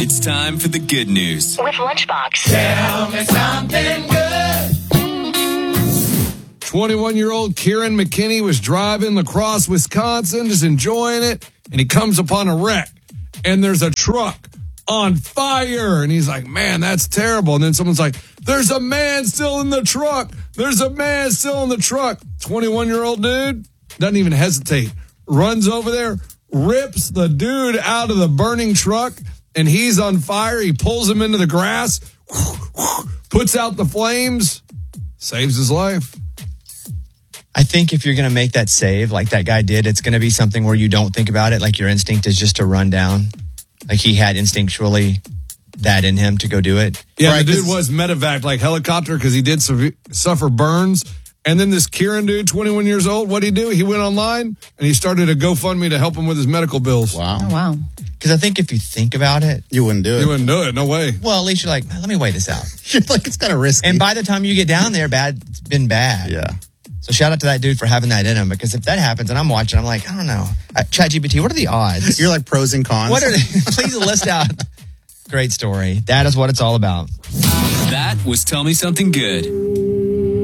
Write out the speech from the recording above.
It's time for the good news with Lunchbox. Tell me something good. 21-year-old Kieran McKinney was driving across Wisconsin, just enjoying it, and he comes upon a wreck, and there's a truck on fire, and he's like, man, that's terrible. And then someone's like, there's a man still in the truck. There's a man still in the truck. 21-year-old dude doesn't even hesitate, runs over there, rips the dude out of the burning truck, and he's on fire. He pulls him into the grass, puts out the flames, saves his life. I think if you're going to make that save like that guy did, it's going to be something where you don't think about it. Like your instinct is just to run down. Like he had instinctually that in him to go do it. Yeah, right, the dude was medevac, like helicopter, because he did suffer burns. And then this Kieran dude, 21 years old, what'd he do? He went online and he started a GoFundMe to help him with his medical bills. Wow. Oh, wow. Because I think if you think about it, You wouldn't do it. You wouldn't do it, no way. well, at least you're like, let me weigh this out. You're like, it's kind of risky. And by the time you get down there, it's been bad. Yeah. So shout out to that dude for having that in him, because if that happens and I'm watching, I'm like, I don't know. ChatGPT, what are the odds? You're like pros and cons. What are they? Please list out. Great story. That is what it's all about. That was Tell Me Something Good.